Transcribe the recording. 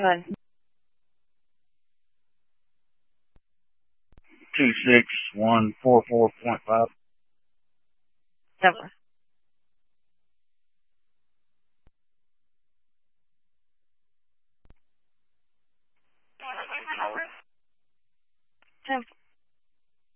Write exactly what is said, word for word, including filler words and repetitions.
ahead. two six one four four point five. Never.